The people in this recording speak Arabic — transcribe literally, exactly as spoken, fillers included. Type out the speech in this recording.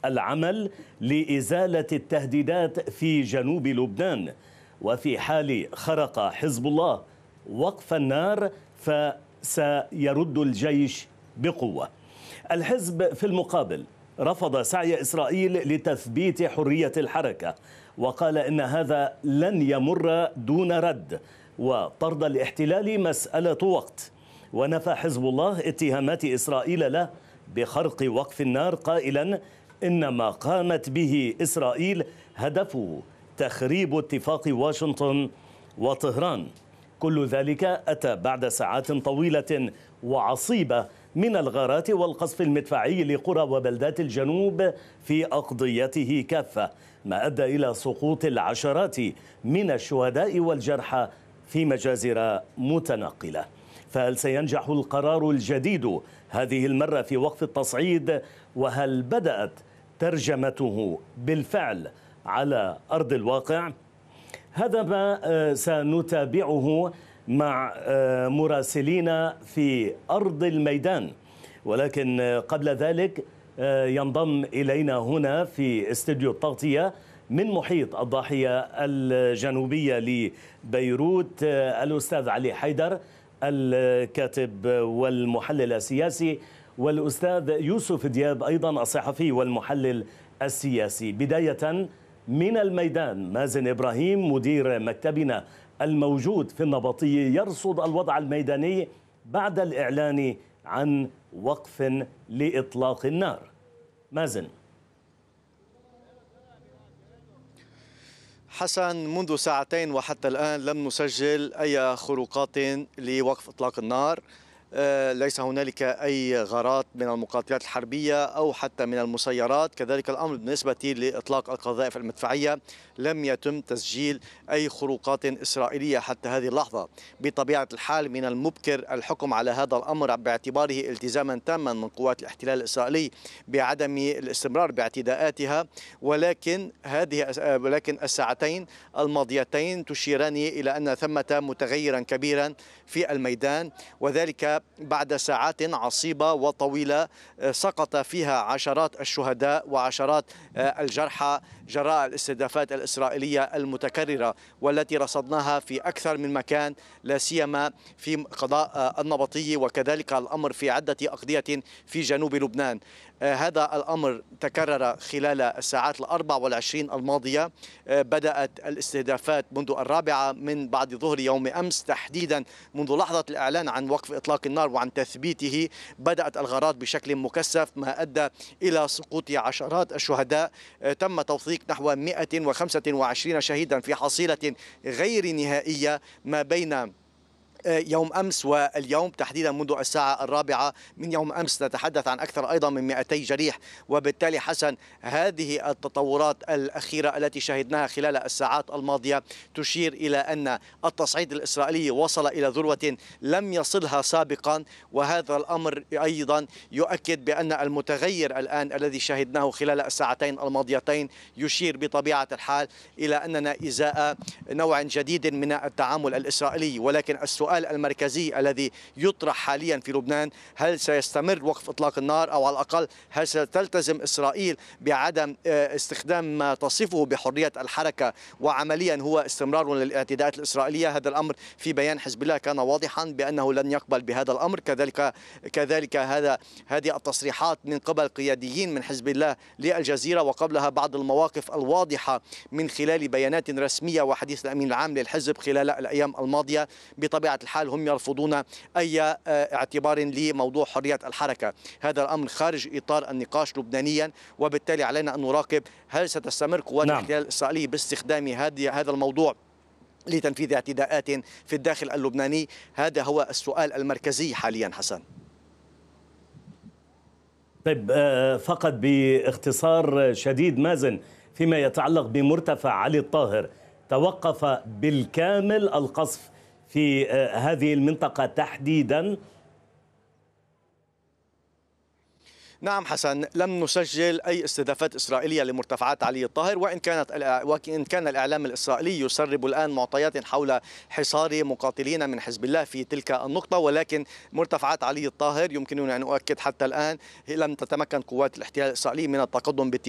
العمل لإزالة التهديدات في جنوب لبنان، وفي حال خرق حزب الله وقف النار فسيرد الجيش بقوة. الحزب في المقابل رفض سعي إسرائيل لتثبيت حرية الحركة، وقال إن هذا لن يمر دون رد، وطرد الاحتلال مسألة وقت. ونفى حزب الله اتهامات إسرائيل له بخرق وقف النار، قائلا إن ما قامت به إسرائيل هدفه تخريب اتفاق واشنطن وطهران. كل ذلك أتى بعد ساعات طويلة وعصيبة من الغارات والقصف المدفعي لقرى وبلدات الجنوب في أقضيته كافة، ما أدى إلى سقوط العشرات من الشهداء والجرحى في مجازر متنقلة. فهل سينجح القرار الجديد هذه المرة في وقف التصعيد؟ وهل بدأت ترجمته بالفعل على أرض الواقع؟ هذا ما سنتابعه مع مراسلين في أرض الميدان، ولكن قبل ذلك ينضم إلينا هنا في استوديو التغطية من محيط الضاحية الجنوبية لبيروت الأستاذ علي حيدر الكاتب والمحلل السياسي، والأستاذ يوسف دياب أيضا الصحفي والمحلل السياسي. بداية من الميدان، مازن إبراهيم مدير مكتبنا الموجود في النبطية يرصد الوضع الميداني بعد الإعلان عن وقف لإطلاق النار. مازن. حسن، منذ ساعتين وحتى الآن لم نسجل أي خروقات لوقف إطلاق النار. ليس هنالك أي غارات من المقاتلات الحربية أو حتى من المسيرات. كذلك الأمر بالنسبة لإطلاق القذائف المدفعية، لم يتم تسجيل أي خروقات إسرائيلية حتى هذه اللحظة. بطبيعة الحال من المبكر الحكم على هذا الأمر باعتباره التزاما تاما من قوات الاحتلال الإسرائيلي بعدم الاستمرار باعتداءاتها، ولكن هذه ولكن الساعتين الماضيتين تشيران إلى أن ثمة متغيرا كبيرا في الميدان، وذلك بعد ساعات عصيبة وطويلة سقط فيها عشرات الشهداء وعشرات الجرحى جراء الاستهدافات الإسرائيلية المتكررة والتي رصدناها في أكثر من مكان، لا سيما في قضاء النبطية، وكذلك الأمر في عدة أقضية في جنوب لبنان. هذا الأمر تكرر خلال الساعات الأربع والعشرين الماضية. بدأت الاستهدافات منذ الرابعة من بعد ظهر يوم أمس، تحديدا منذ لحظة الإعلان عن وقف إطلاق النار وعن تثبيته بدأت الغارات بشكل مكثف، ما أدى إلى سقوط عشرات الشهداء. تم توثيق نحو مئة وخمسة وعشرين شهيدا في حصيلة غير نهائية ما بين يوم أمس واليوم، تحديدا منذ الساعة الرابعة من يوم أمس نتحدث عن أكثر أيضا من مئتي جريح. وبالتالي حسن، هذه التطورات الأخيرة التي شهدناها خلال الساعات الماضية تشير إلى أن التصعيد الإسرائيلي وصل إلى ذروة لم يصلها سابقا، وهذا الأمر أيضا يؤكد بأن المتغير الآن الذي شهدناه خلال الساعتين الماضيتين يشير بطبيعة الحال إلى أننا إزاء نوع جديد من التعامل الإسرائيلي. ولكن السؤال السؤال المركزي الذي يطرح حاليا في لبنان، هل سيستمر وقف إطلاق النار، أو على الأقل هل ستلتزم إسرائيل بعدم استخدام ما تصفه بحرية الحركة وعمليا هو استمرار للاعتداءات الإسرائيلية؟ هذا الأمر في بيان حزب الله كان واضحا بأنه لن يقبل بهذا الأمر. كذلك كذلك هذا هذه التصريحات من قبل قياديين من حزب الله للجزيرة، وقبلها بعض المواقف الواضحة من خلال بيانات رسمية وحديث الأمين العام للحزب خلال الأيام الماضية. بطبيعة الحال هم يرفضون أي اعتبار لموضوع حرية الحركة. هذا الأمر خارج إطار النقاش لبنانيا، وبالتالي علينا أن نراقب هل ستستمر قوات نعم. الاحتلال الإسرائيلي باستخدام هذا الموضوع لتنفيذ اعتداءات في الداخل اللبناني. هذا هو السؤال المركزي حاليا حسن. طيب، فقط باختصار شديد مازن، فيما يتعلق بمرتفع علي الطاهر، توقف بالكامل القصف في هذه المنطقة تحديدا؟ نعم حسن، لم نسجل أي استهدافات إسرائيلية لمرتفعات علي الطاهر، وإن كانت وإن كان الإعلام الإسرائيلي يسرب الآن معطيات حول حصار مقاتلين من حزب الله في تلك النقطة، ولكن مرتفعات علي الطاهر يمكنني أن أؤكد حتى الآن لم تتمكن قوات الاحتلال الإسرائيلي من التقدم